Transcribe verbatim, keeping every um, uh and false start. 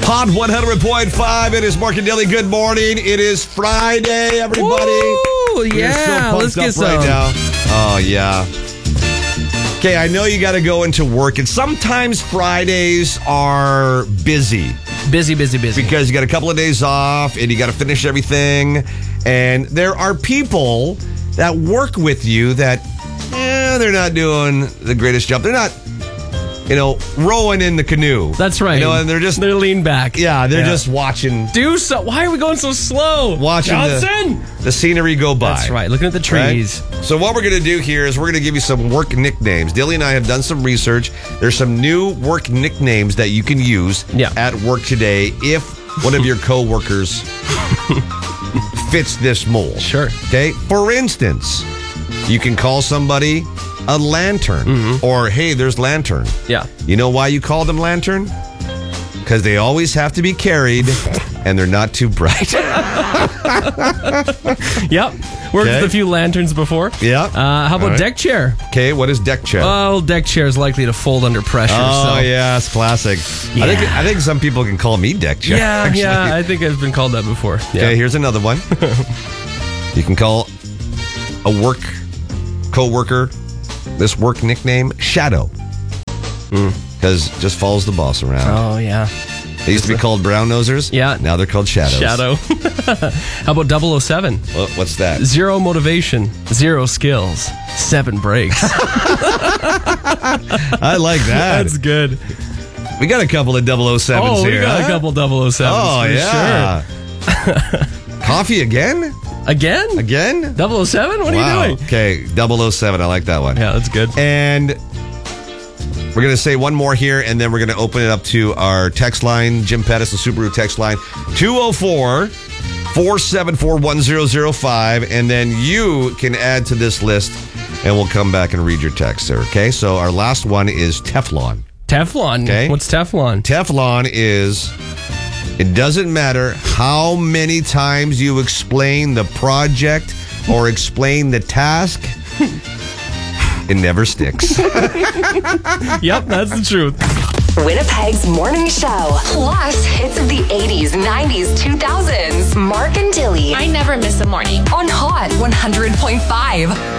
Hot one hundred point five. It is Mark and Dilly. Good morning. It is Friday, everybody. Woo, We're so yeah, pumped let's get up some. right now. Oh, yeah. Okay, I know you got to go into work, and sometimes Fridays are busy. Busy, busy, busy. Because you got a couple of days off, and you got to finish everything. And there are people that work with you that, eh, they're not doing the greatest job. They're not, you know, rowing in the canoe. That's right. You know, and they're just, they're leaned back. yeah, they're Yeah. just watching, Do so. Why are we going so slow? watching Johnson. the, the scenery go by. That's right. Looking at the trees. Right? So what we're going to do here is we're going to give you some work nicknames. Dilly and I have done some research. There's some new work nicknames that you can use Yeah. at work today if one of your coworkers fits this mold. Sure. Okay? For instance, you can call somebody a lantern Mm-hmm. or, hey, there's lantern. Yeah. You know why you call them lantern? Because they always have to be carried and they're not too bright. Yep. Worked Okay. with a few lanterns before. Yeah. Uh, how about All right. deck chair? Okay, what is deck chair? Well, deck chair is likely to fold under pressure. Oh, so. yeah, it's classic. I think Yeah. I think some people can call me deck chair. Yeah, actually. yeah. I think I've been called that before. Yeah. Okay, here's another one. You can call a work co-worker this work nickname Shadow. Because just follows the boss around. Oh, yeah. They used to be called brown nosers. Yeah. Now they're called shadows. Shadow. How about double oh seven? What- What's that? Zero motivation, zero skills, seven breaks. I like that. That's good. We got a couple of double oh sevens Oh, we here. got huh? a couple double oh sevens. Oh, for yeah. Coffee again? Sure. Again? Again? double oh seven? What wow. are you doing? Okay, double oh seven. I like that one. Yeah, that's good. And we're going to say one more here, and then we're going to open it up to our text line, Jim Pettis, the Subaru text line, two oh four, four seven four, one oh oh five, and then you can add to this list, and we'll come back and read your text there, okay? So our last one is Teflon. Teflon. Okay. What's Teflon? Teflon is, it doesn't matter how many times you explain the project or explain the task, it never sticks. Yep, that's the truth. Winnipeg's morning show. Plus, hits of the eighties, nineties, two thousands. Mark and Dilly I never miss a morning. on Hot one hundred point five.